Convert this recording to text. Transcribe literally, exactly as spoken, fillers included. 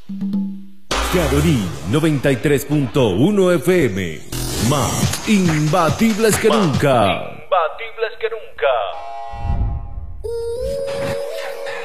Caroní noventa y tres punto uno F M. Más imbatibles que Más nunca. imbatibles que nunca.